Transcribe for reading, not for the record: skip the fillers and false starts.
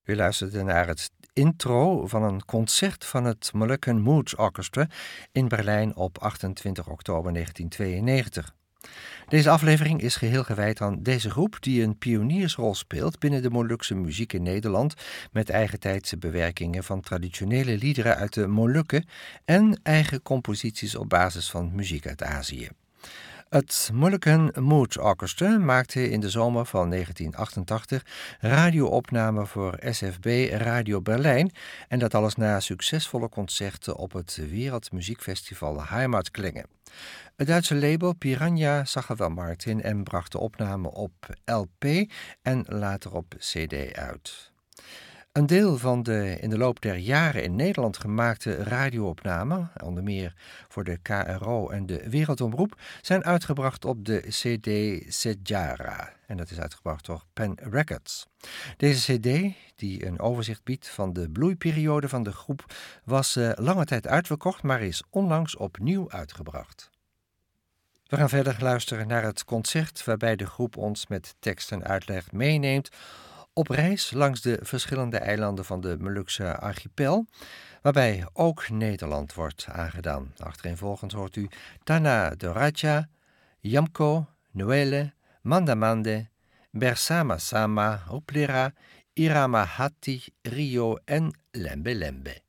U luisterde naar het intro van een concert van het Moluccan Moods Orchestra in Berlijn op 28 oktober 1992. Deze aflevering is geheel gewijd aan deze groep die een pioniersrol speelt binnen de Molukse muziek in Nederland met eigentijdse bewerkingen van traditionele liederen uit de Molukken en eigen composities op basis van muziek uit Azië. Het Moluccan Moods Orchestra maakte in de zomer van 1988 radioopnamen voor SFB Radio Berlijn en dat alles na succesvolle concerten op het Wereldmuziekfestival Heimatklänge. Het Duitse label Piranha zag er wel markt in en bracht de opname op LP en later op CD uit. Een deel van de in de loop der jaren in Nederland gemaakte radioopnamen, onder meer voor de KRO en de Wereldomroep, zijn uitgebracht op de CD Sejara. En dat is uitgebracht door Pen Records. Deze CD, die een overzicht biedt van de bloeiperiode van de groep, was lange tijd uitverkocht, maar is onlangs opnieuw uitgebracht. We gaan verder luisteren naar het concert waarbij de groep ons met tekst en uitleg meeneemt op reis langs de verschillende eilanden van de Molukse archipel, waarbij ook Nederland wordt aangedaan. Achtereenvolgens hoort u Tanah Toraja, Yamko, Nuele, Mandamande, Bersama Sama, Oplera, Irama Hati, Rio en Lembe Lembe.